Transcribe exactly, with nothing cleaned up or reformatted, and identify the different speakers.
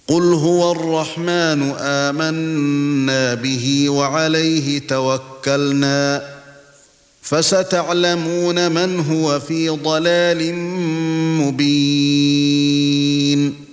Speaker 1: قُلْ هُوَ الرَّحْمَنُ آمَنَّا بِهِ وَعَلَيْهِ تَوَكَّلْنَا فَسَتَعْلَمُونَ مَنْ هُوَ فِي ضَلَالٍ مُبِينٍ